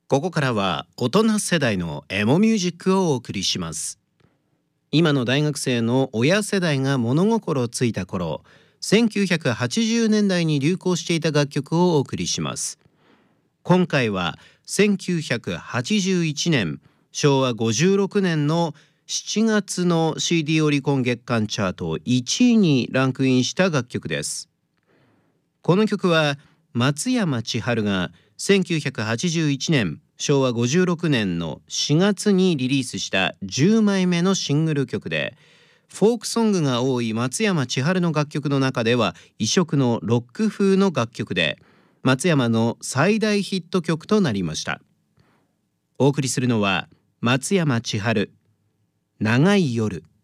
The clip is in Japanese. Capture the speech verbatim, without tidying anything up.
ここからは大人世代のエモミュージックをお送りします。今の大学生の親世代が物心ついた頃、せんきゅうひゃくはちじゅうねんだいに流行していた楽曲をお送りします。今回はせんきゅうひゃくはちじゅういちねん、しょうわごじゅうろくねんのしちがつの シーディー オリコン月間チャートいちいにランクインした楽曲です。この曲は松山千春がせんきゅうひゃくはちじゅういちねん、しょうわごじゅうろくねんのしがつにリリースしたじゅうまいめのシングル曲で、フォークソングが多い松山千春の楽曲の中では異色のロック風の楽曲で、松山の最大ヒット曲となりました。お送りするのは松山千春、長い夜。